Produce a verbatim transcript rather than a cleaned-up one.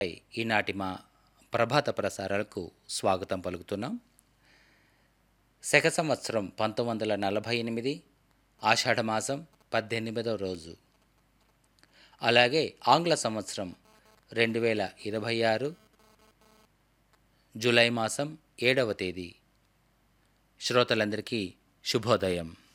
ఈనాటి మా ప్రభాత ప్రసారాలకు స్వాగతం పలుకుతున్నాం. శక సంవత్సరం పంతొమ్మిది వందల నలభై ఎనిమిది ఆషాఢమాసం పద్దెనిమిదవ రోజు, అలాగే ఆంగ్ల సంవత్సరం రెండు వేల ఇరవై ఆరు జూలై మాసం ఏడవ తేదీ. శ్రోతలందరికీ శుభోదయం.